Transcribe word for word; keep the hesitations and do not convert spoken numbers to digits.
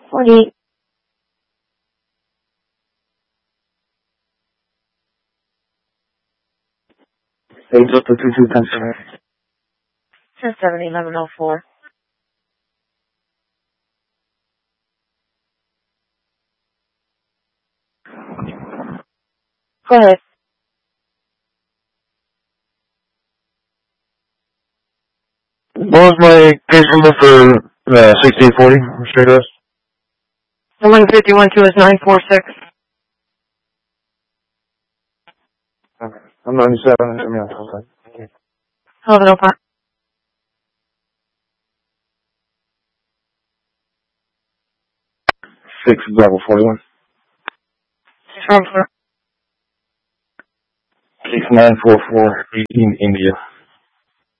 forty. Hey, Delta two two ten seven. ten seven eleven oh four. Go ahead. What was my case number for uh, sixteen forty? Straight us? The one fifty-one two is nine four six. Okay. I'm ninety-seven. I mean, okay. Thank you. eleven oh five. six Bravo forty-one. six six nine four four eighteen India.